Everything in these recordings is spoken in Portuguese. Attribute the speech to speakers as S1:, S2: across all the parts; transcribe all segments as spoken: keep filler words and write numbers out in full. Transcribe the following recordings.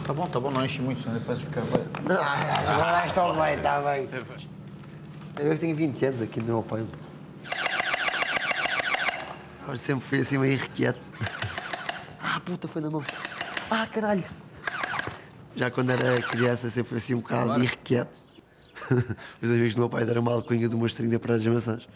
S1: Tá bom, tá bom, não enche muito, senão depois fica...
S2: Ah, agora está bem, está bem. Eu que tenho vinte anos aqui do meu pai. Agora sempre fui assim meio irrequieto. Ah, puta, foi na mão. Ah, caralho. Já quando era criança sempre fui assim um bocado agora? irrequieto. Os amigos do meu pai deram uma alcunha de umas trinta para as maçãs.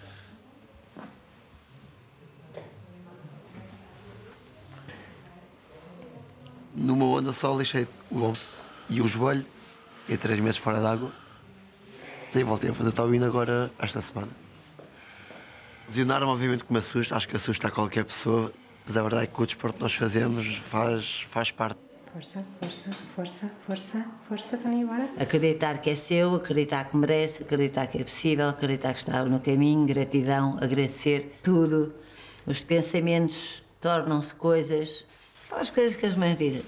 S2: Numa onda só lixei o ombro e o joelho, e três meses fora d'água. E voltei a fazer taurino agora, esta semana. Lesionar-me, obviamente, que me assusta, acho que assusta a qualquer pessoa, mas a verdade é que o desporto que nós fazemos faz, faz parte.
S3: Força, força, força, força, força, Tony, bora.
S4: Acreditar que é seu, acreditar que merece, acreditar que é possível, acreditar que está no caminho, gratidão, agradecer tudo. Os pensamentos tornam-se coisas, aquelas coisas que as mães dizem.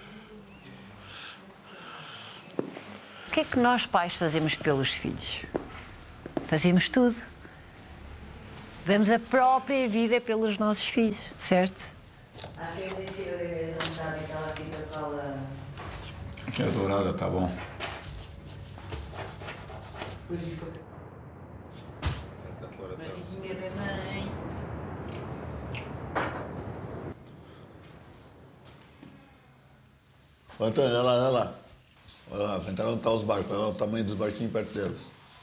S4: O que é que nós pais fazemos pelos filhos? Fazemos tudo. Damos a própria vida pelos nossos filhos, certo? Às vezes eu devia jantar aquela vida cola.
S1: Que é dourada, tá bom.
S4: Barriguinha da mãe.
S5: Ô, Antônio, olha lá, olha lá. Olha lá, tentar onde estão os barcos, olha lá o tamanho dos barquinhos perto deles.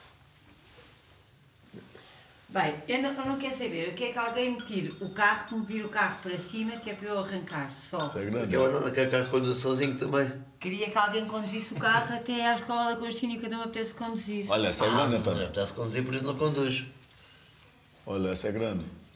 S4: Bem, eu não, eu não quero saber, eu quero que alguém me tire o carro, que me vire o carro para cima, que é para eu arrancar, só.
S5: Isso é grande.
S2: Eu não quero que o carro conduza sozinho também.
S4: Queria que alguém conduzisse o carro até à escola da Agostinho, que não me apetece conduzir.
S5: Olha, essa é grande,
S2: Ah,
S5: Antônio.
S2: apetece conduzir, por isso não conduz.
S5: Olha, essa é grande.